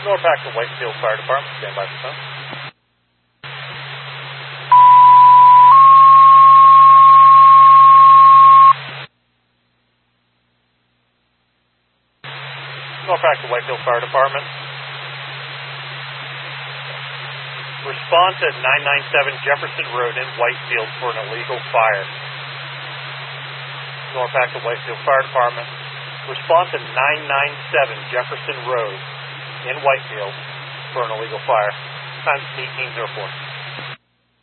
North Paxton Whitefield Fire Department, stand by for phone. North Paxton Whitefield Fire Department. Response at 997 Jefferson Road in Whitefield for an illegal fire. North Paxton Whitefield Fire Department. Response at 997 Jefferson Road in Whitefield for an illegal fire. Time 1804.